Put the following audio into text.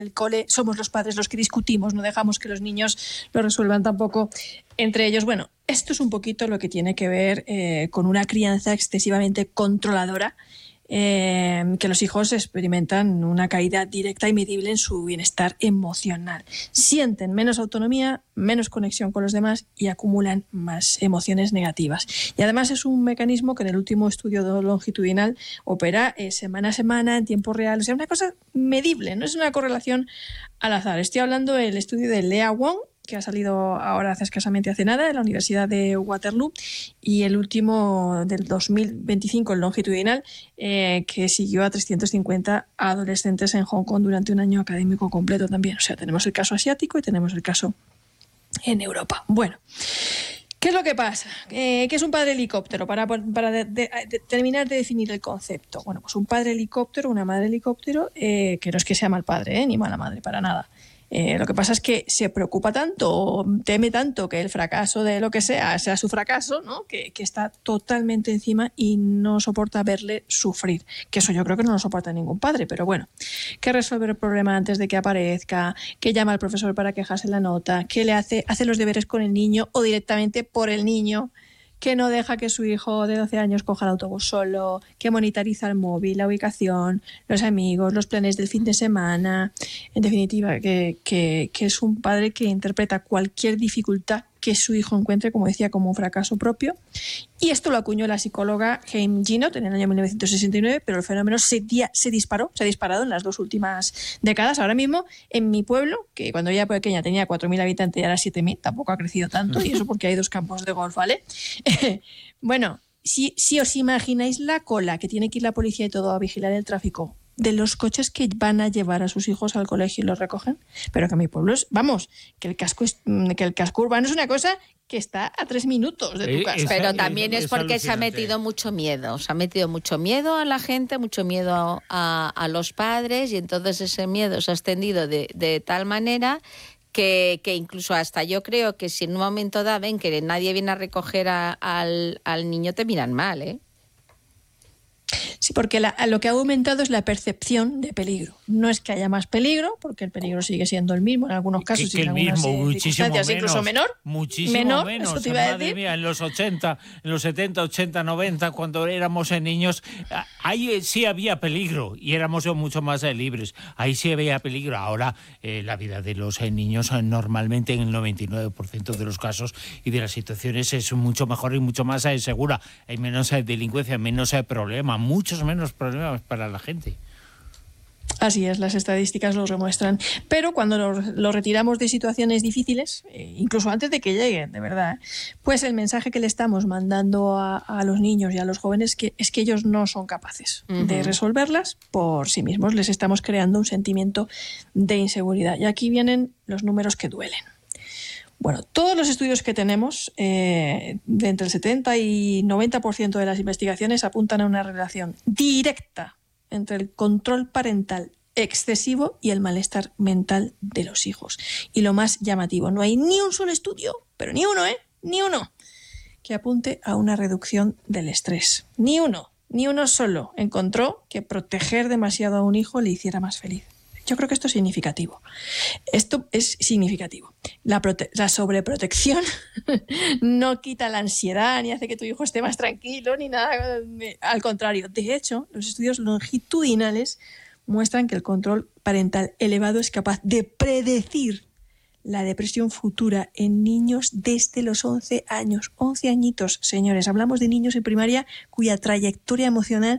el cole somos los padres los que discutimos, no dejamos que los niños lo resuelvan tampoco entre ellos. Bueno, esto es un poquito lo que tiene que ver con una crianza excesivamente controladora, que los hijos experimentan una caída directa y medible en su bienestar emocional. Sienten menos autonomía, menos conexión con los demás y acumulan más emociones negativas. Y además es un mecanismo que en el último estudio longitudinal opera semana a semana, en tiempo real. O sea, una cosa medible, no es una correlación al azar. Estoy hablando del estudio de Lea Wong, que ha salido ahora escasamente hace nada en la Universidad de Waterloo, y el último del 2025, el longitudinal, que siguió a 350 adolescentes en Hong Kong durante un año académico completo también. O sea, tenemos el caso asiático y tenemos el caso en Europa. Bueno, ¿qué es lo que pasa? ¿Qué es un padre helicóptero? Para terminar de definir el concepto. Bueno, pues un padre helicóptero, una madre helicóptero, que no es que sea mal padre, ni mala madre, para nada. Lo que pasa es que se preocupa tanto, teme tanto que el fracaso de lo que sea su fracaso, ¿no? Que está totalmente encima y no soporta verle sufrir. Que eso yo creo que no lo soporta ningún padre, pero bueno, que resuelve el problema antes de que aparezca, que llama al profesor para quejarse la nota, que le hace los deberes con el niño o directamente por el niño, que no deja que su hijo de 12 años coja el autobús solo, que monitoriza el móvil, la ubicación, los amigos, los planes del fin de semana. En definitiva, que es un padre que interpreta cualquier dificultad que su hijo encuentre, como decía, como un fracaso propio. Y esto lo acuñó la psicóloga Haim Ginott en el año 1969, pero el fenómeno se ha disparado en las 2 últimas décadas. Ahora mismo, en mi pueblo, que cuando yo era pequeña tenía 4.000 habitantes y ahora 7.000, tampoco ha crecido tanto, y eso porque hay 2 campos de golf, ¿vale? Bueno, si os imagináis la cola que tiene que ir la policía y todo a vigilar el tráfico de los coches que van a llevar a sus hijos al colegio y los recogen, pero que a mi pueblo es, vamos, que el casco urbano es una cosa que está a 3 minutos de tu casa. Pero también es porque se ha metido mucho miedo a la gente, mucho miedo a los padres, y entonces ese miedo se ha extendido de tal manera que incluso hasta yo creo que si en un momento dado ven que nadie viene a recoger al niño, te miran mal, ¿eh? Sí, porque lo que ha aumentado es la percepción de peligro. No es que haya más peligro, porque el peligro sigue siendo el mismo en algunos casos y en algunas circunstancias incluso menor. Muchísimo menos. Eso te iba a decir. Madre mía, en los 70, 80, 90, cuando éramos niños, ahí sí había peligro y éramos mucho más libres. Ahí sí había peligro. Ahora la vida de los niños normalmente en el 99% de los casos y de las situaciones es mucho mejor y mucho más segura. Hay menos delincuencia, menos problemas, muchos menos problemas para la gente. Así es, las estadísticas lo demuestran. Pero cuando lo retiramos de situaciones difíciles, incluso antes de que lleguen, de verdad, pues el mensaje que le estamos mandando a los niños y a los jóvenes es que ellos no son capaces de resolverlas por sí mismos. Les estamos creando un sentimiento de inseguridad. Y aquí vienen los números que duelen. Bueno, todos los estudios que tenemos, de entre el 70 y 90% de las investigaciones apuntan a una relación directa entre el control parental excesivo y el malestar mental de los hijos. Y lo más llamativo, no hay ni un solo estudio, pero ni uno, ni uno, que apunte a una reducción del estrés. Ni uno solo encontró que proteger demasiado a un hijo le hiciera más feliz. Yo creo que esto es significativo. La sobreprotección no quita la ansiedad, ni hace que tu hijo esté más tranquilo, ni nada. Al contrario, de hecho, los estudios longitudinales muestran que el control parental elevado es capaz de predecir la depresión futura en niños desde los 11 años. 11 añitos, señores. Hablamos de niños en primaria cuya trayectoria emocional